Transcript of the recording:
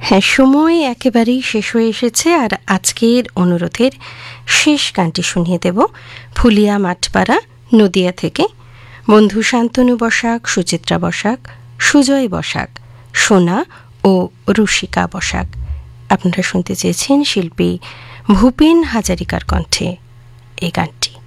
হ্যাঁ, সময় একেবারেই শেষ হয়ে এসেছে, আর আজকের অনুরোধের শেষ গানটি শুনিয়ে দেব ফুলিয়া মাঠপাড়া নদিয়া থেকে বন্ধু শান্তনু বসাক, সুচিত্রা বসাক, সুজয় বসাক, সোনা ও রুশিকা বসাক। আপনারা শুনতে চেয়েছেন শিল্পী ভূপেন হাজারিকার কণ্ঠে এই গানটি।